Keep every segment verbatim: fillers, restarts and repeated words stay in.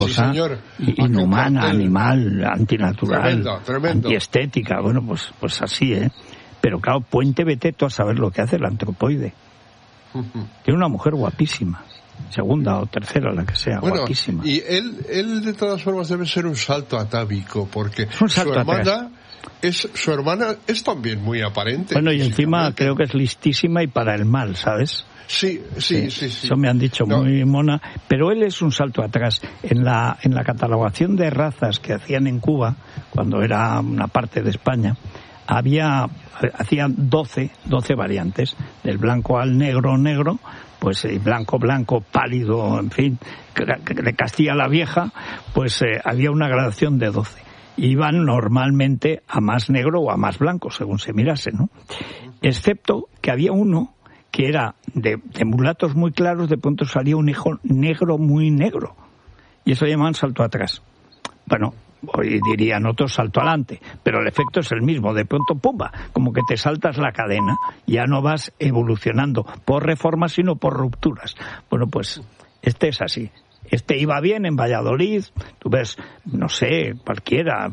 Sí, señor. Inhumana, animal, antinatural, tremendo, tremendo. antiestética, bueno, pues pues así, ¿eh? Pero claro, Puente vete tú a saber lo que hace el antropoide. Tiene una mujer guapísima, segunda o tercera, la que sea, bueno, guapísima. Y él, él de todas formas debe ser un salto atávico, porque un salto su hermana atrás. es su hermana es también muy aparente. Bueno, y encima creo que es listísima y para el mal, ¿sabes? Sí, sí, sí, sí. Eso me han dicho, no. Muy mona. Pero él es un salto atrás. En la, en la catalogación de razas que hacían en Cuba, cuando era una parte de España, había, hacían doce, doce variantes. Del blanco al negro, negro, pues eh, blanco, blanco, pálido, en fin. De Castilla la Vieja, pues eh, había una gradación de doce. Iban normalmente a más negro o a más blanco, según se mirase, ¿no? Excepto que había uno que era de, de mulatos muy claros, de pronto salía un hijo negro muy negro. Y eso llamaban salto atrás. Bueno, hoy dirían otros salto adelante, pero el efecto es el mismo. De pronto, ¡pumba! Como que te saltas la cadena, ya no vas evolucionando por reformas, sino por rupturas. Bueno, pues este es así. Este iba bien en Valladolid, tú ves, no sé, cualquiera...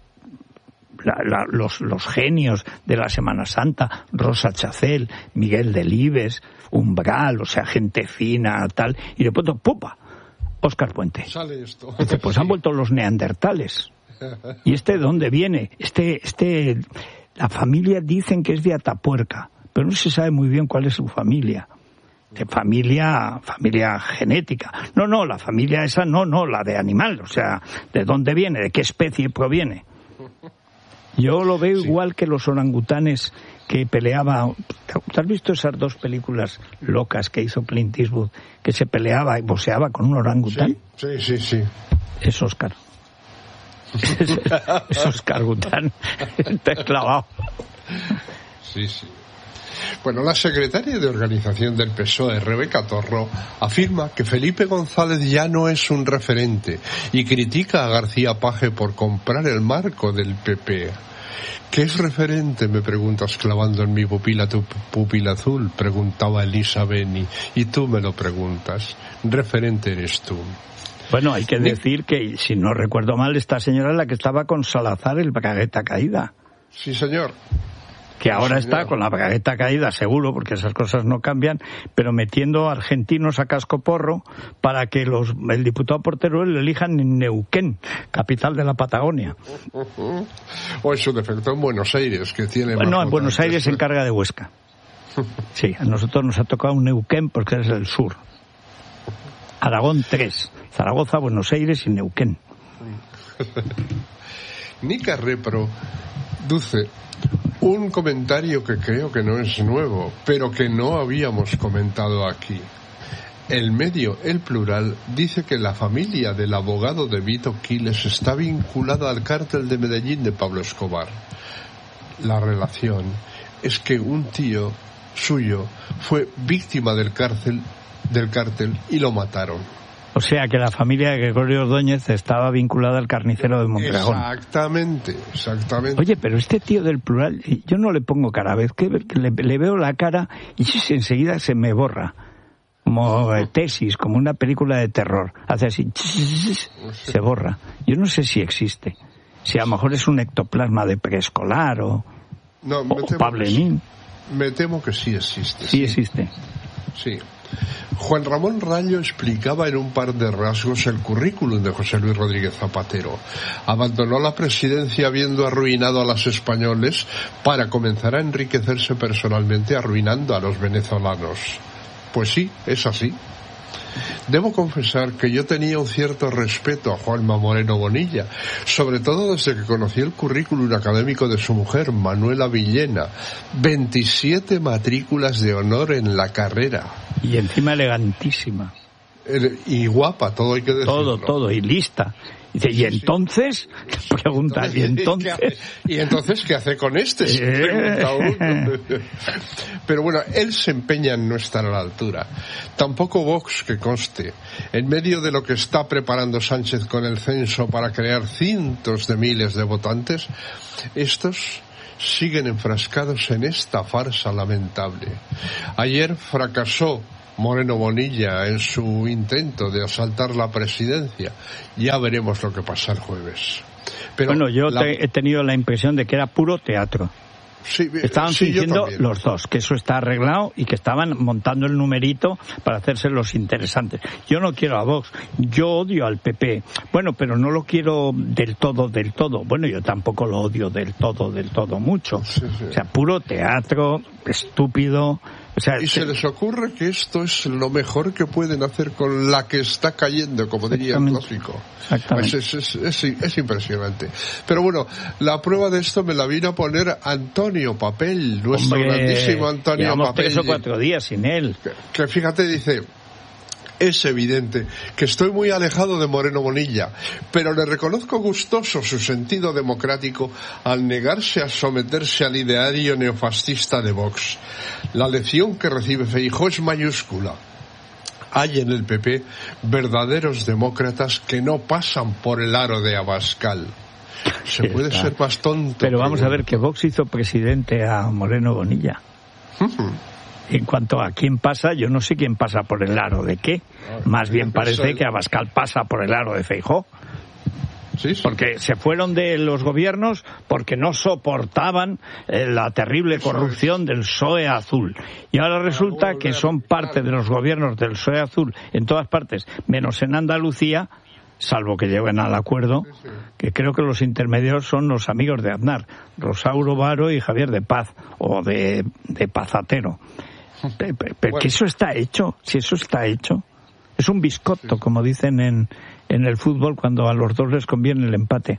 La, la, los, los genios de la Semana Santa, Rosa Chacel, Miguel Delibes, Umbral, o sea, gente fina, tal, y de pronto, ¡pupa! Óscar Puente. Sale esto. Este, pues sí. Han vuelto los neandertales. ¿Y este de dónde viene? Este, este, la familia dicen que es de Atapuerca, pero no se sabe muy bien cuál es su familia. De familia, familia genética. No, no, la familia esa no, no, la de animal, o sea, ¿de dónde viene? ¿De qué especie proviene? Yo lo veo sí. Igual que los orangutanes que peleaba. ¿Te has visto esas dos películas locas que hizo Clint Eastwood? Que se peleaba y boxeaba con un orangután. Sí, sí, sí. sí. Es Oscar. es, es Oscar Gután. Te he clavado. Sí, sí. Bueno, la secretaria de Organización del P S O E, Rebeca Torro, afirma que Felipe González ya no es un referente y critica a García Paje por comprar el marco del P P. ¿Qué es referente?, me preguntas clavando en mi pupila tu pupila azul, preguntaba Elisa Beni, y tú me lo preguntas. Referente eres tú. Bueno, hay que decir que, si no recuerdo mal, esta señora es la que estaba con Salazar, el bragueta caída. Sí, señor. Que ahora sí, está con la bragueta caída, seguro, porque esas cosas no cambian, pero metiendo argentinos a cascoporro para que los el diputado por Teruel lo elijan en Neuquén, capital de la Patagonia. O en su defecto en Buenos Aires, que tiene bueno, más No, en Buenos Aires se encarga de Huesca. Sí, a nosotros nos ha tocado un Neuquén porque es el sur. Aragón tres, Zaragoza, Buenos Aires y Neuquén. Nica Repro Duce un comentario que creo que no es nuevo, pero que no habíamos comentado aquí. El medio El Plural dice que la familia del abogado de Vito Quiles está vinculada al cártel de Medellín de Pablo Escobar. La relación es que un tío suyo fue víctima del cárcel, del cártel y lo mataron. O sea que la familia de Gregorio Ordóñez estaba vinculada al carnicero de Mondragón. Exactamente, exactamente. Oye, pero este tío del Plural, yo no le pongo cara. A veces que le, le veo la cara y enseguida se me borra. Como eh, tesis, como una película de terror. Hace así, se borra. Yo no sé si existe. Si a lo mejor es un ectoplasma de preescolar o, no, o Pablenín. Me temo que sí existe. Sí, sí. existe. Sí. Juan Ramón Rayo explicaba en un par de rasgos el currículum de José Luis Rodríguez Zapatero. Abandonó la presidencia habiendo arruinado a los españoles para comenzar a enriquecerse personalmente arruinando a los venezolanos. Pues sí, es así. Debo confesar que yo tenía un cierto respeto a Juanma Moreno Bonilla, sobre todo desde que conocí el currículum académico de su mujer, Manuela Villena. veintisiete matrículas de honor en la carrera. Y encima elegantísima. Y guapa, todo hay que decirlo. Todo, todo, y lista. Dice, ¿y entonces? Pregunta, ¿y entonces? ¿Y entonces qué hace con este? Pregunta uno. Pero bueno, él se empeña en no estar a la altura. Tampoco Vox, que conste. En medio de lo que está preparando Sánchez con el censo para crear cientos de miles de votantes, estos siguen enfrascados en esta farsa lamentable. Ayer fracasó Moreno Bonilla en su intento de asaltar la presidencia. Ya veremos lo que pasa el jueves. Pero bueno, yo la... te, he tenido la impresión de que era puro teatro. Sí, estaban sí, fingiendo los dos, que eso está arreglado y que estaban montando el numerito para hacerse los interesantes. Yo no quiero a Vox, yo odio al P P. Bueno, pero no lo quiero del todo, del todo. Bueno, yo tampoco lo odio del todo, del todo mucho. Sí, sí. O sea, puro teatro, estúpido. O sea, y se que... les ocurre que esto es lo mejor que pueden hacer con la que está cayendo, como diría el clásico. Exactamente. Pues es, es, es, es impresionante. Pero bueno, la prueba de esto me la vino a poner Antonio Papel, nuestro Hombre, grandísimo Antonio llevamos Papel. tres o cuatro días sin él. Que, que fíjate, dice... Es evidente que estoy muy alejado de Moreno Bonilla, pero le reconozco gustoso su sentido democrático al negarse a someterse al ideario neofascista de Vox. La lección que recibe Feijóo es mayúscula. Hay en el P P verdaderos demócratas que no pasan por el aro de Abascal. Se puede Está. ser más tonto. Pero vamos a ver que Vox hizo presidente a Moreno Bonilla. Uh-huh. En cuanto a quién pasa, yo no sé quién pasa por el aro de qué. Más bien parece que Abascal pasa por el aro de Feijóo. Sí, sí. Porque se fueron de los gobiernos porque no soportaban eh, la terrible corrupción del P S O E azul. Y ahora resulta que son parte de los gobiernos del P S O E azul en todas partes, menos en Andalucía, salvo que lleguen al acuerdo, que creo que los intermedios son los amigos de Aznar, Rosauro Varo y Javier de Paz, o de, de Pazatero. Pero bueno, que eso está hecho, si eso está hecho, es un biscotto, como dicen en, en el fútbol cuando a los dos les conviene el empate.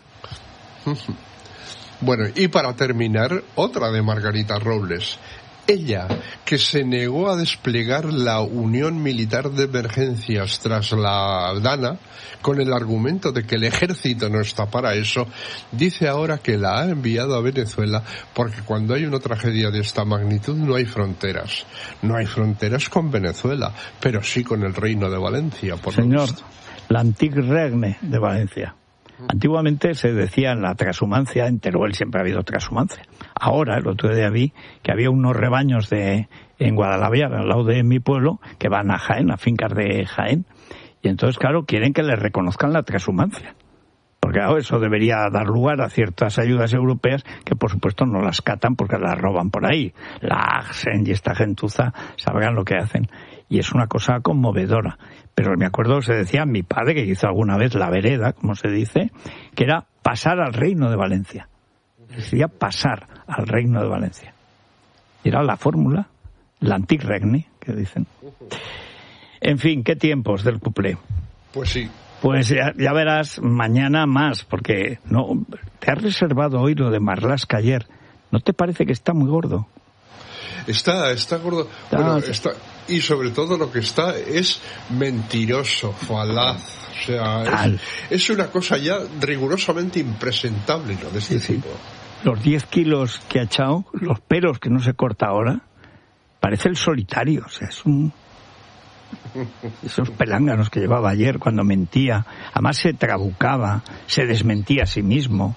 Bueno, y para terminar, otra de Margarita Robles. Ella, que se negó a desplegar la Unión Militar de Emergencias tras la Dana, con el argumento de que el ejército no está para eso, dice ahora que la ha enviado a Venezuela porque cuando hay una tragedia de esta magnitud no hay fronteras. No hay fronteras con Venezuela, pero sí con el Reino de Valencia, por Señor, lo visto. l'Antic Regne de Valencia. Antiguamente se decía en la trashumancia, en Teruel siempre ha habido trashumancia. Ahora, el otro día vi que había unos rebaños de en Guadalajara, al lado de mi pueblo, que van a Jaén, a fincas de Jaén. Y entonces, claro, quieren que les reconozcan la trashumancia. Porque claro, eso debería dar lugar a ciertas ayudas europeas que, por supuesto, no las catan porque las roban por ahí. La Axen y esta gentuza sabrán lo que hacen. Y es una cosa conmovedora. Pero me acuerdo, se decía mi padre, que hizo alguna vez la vereda, como se dice, que era pasar al Reino de Valencia. Decía pasar al Reino de Valencia. Y era la fórmula, l'Antic Regne, que dicen. En fin, qué tiempos del cuplé. Pues sí. Pues ya, ya verás mañana más, porque no te has reservado hoy lo de Marlaska ayer. ¿No te parece que está muy gordo? Está, está gordo. Está, bueno, sí. está, y sobre todo lo que está es mentiroso, falaz. O sea, es, es una cosa ya rigurosamente impresentable, ¿no? De este sí, tipo. Sí. Los diez kilos que ha echado, los pelos que no se corta ahora, parece el solitario. O sea, es un... Esos pelánganos que llevaba ayer cuando mentía. Además se trabucaba, se desmentía a sí mismo.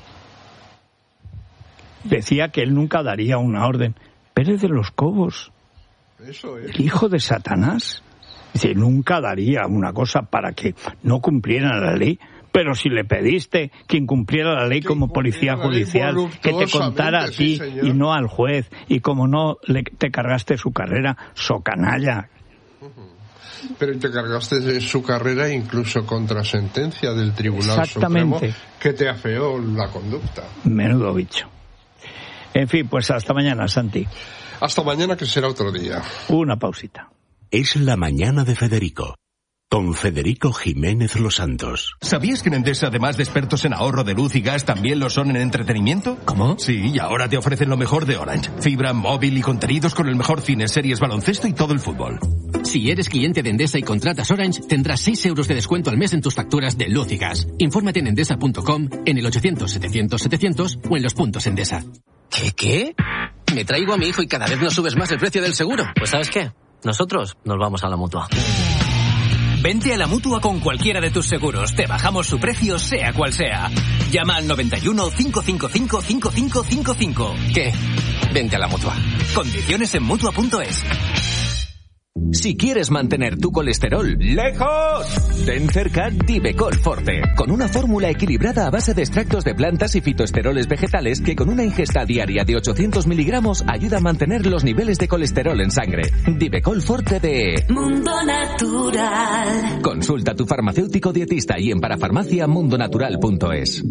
Decía que él nunca daría una orden. Pérez de los Cobos, Eso es. el hijo de Satanás, dice, nunca daría una cosa para que no cumplieran la ley. Pero si le pediste que incumpliera la ley como policía judicial, que te contara a ti sí, y no al juez, y como no le, te cargaste su carrera, socanalla. Pero te cargaste de su carrera incluso contra sentencia del Tribunal Supremo que te afeó la conducta. Menudo bicho. En fin, pues hasta mañana, Santi. Hasta mañana, que será otro día. Una pausita. Es la mañana de Federico, con Federico Jiménez Los Santos. ¿Sabías que en Endesa, además de expertos en ahorro de luz y gas, también lo son en entretenimiento? ¿Cómo? Sí, y ahora te ofrecen lo mejor de Orange. Fibra, móvil y contenidos con el mejor cine, series, baloncesto y todo el fútbol. Si eres cliente de Endesa y contratas Orange, tendrás seis euros de descuento al mes en tus facturas de luz y gas. Infórmate en endesa punto com, en el ochocientos setecientos setecientos o en los puntos Endesa. ¿Qué qué? Me traigo a mi hijo y cada vez nos subes más el precio del seguro. Pues ¿sabes qué? Nosotros nos vamos a la Mutua. Vente a la Mutua con cualquiera de tus seguros. Te bajamos su precio, sea cual sea. Llama al noventa y uno, cinco cinco cinco, cinco cinco cinco cinco. ¿Qué? Vente a la Mutua. Condiciones en Mutua punto es. Si quieres mantener tu colesterol lejos, ten cerca Divecol Forte, con una fórmula equilibrada a base de extractos de plantas y fitoesteroles vegetales que con una ingesta diaria de ochocientos miligramos ayuda a mantener los niveles de colesterol en sangre. Divecol Forte de Mundo Natural. Consulta a tu farmacéutico dietista y en parafarmacia mundonatural punto es.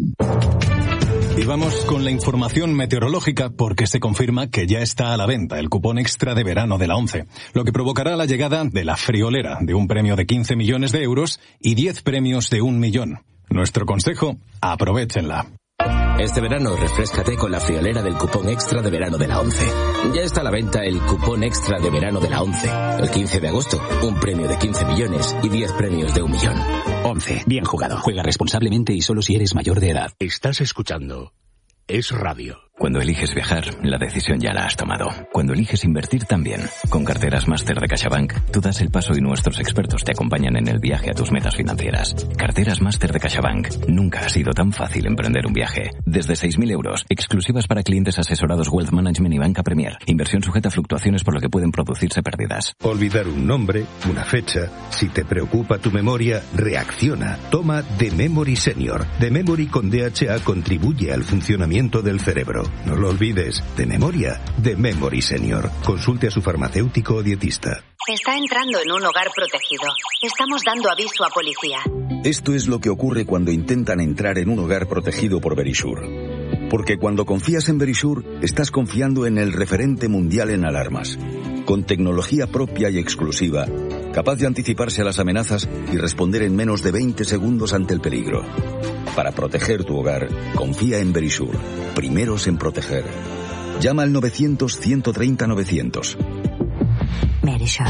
Y vamos con la información meteorológica porque se confirma que ya está a la venta el cupón extra de verano de la ONCE, lo que provocará la llegada de la friolera de un premio de quince millones de euros y diez premios de un millón. Nuestro consejo, aprovéchenla. Este verano refréscate con la friolera del cupón extra de verano de la ONCE. Ya está a la venta el cupón extra de verano de la ONCE. El quince de agosto, un premio de quince millones y diez premios de un millón. ONCE, bien jugado. Juega responsablemente y solo si eres mayor de edad. Estás escuchando Es Radio. Cuando eliges viajar, la decisión ya la has tomado. Cuando eliges invertir también. Con Carteras Máster de CaixaBank, tú das el paso y nuestros expertos te acompañan en el viaje a tus metas financieras. Carteras Máster de CaixaBank. Nunca ha sido tan fácil emprender un viaje. Desde seis mil euros, exclusivas para clientes asesorados Wealth Management y Banca Premier. Inversión sujeta a fluctuaciones por lo que pueden producirse pérdidas. Olvidar un nombre, una fecha. Si te preocupa tu memoria, reacciona. Toma The Memory Senior. The Memory con D H A contribuye al funcionamiento del cerebro. No lo olvides, de memoria, The Memory Senior. Consulte a su farmacéutico o dietista. Está entrando en un hogar protegido. Estamos dando aviso a policía. Esto es lo que ocurre cuando intentan entrar en un hogar protegido por Verisure. Porque cuando confías en Verisure, estás confiando en el referente mundial en alarmas. Con tecnología propia y exclusiva, capaz de anticiparse a las amenazas y responder en menos de veinte segundos ante el peligro. Para proteger tu hogar, confía en Verisure. Primeros en proteger. Llama al novecientos, ciento treinta, novecientos. Verisure.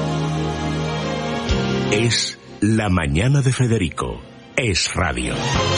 Es La Mañana de Federico. Es Radio.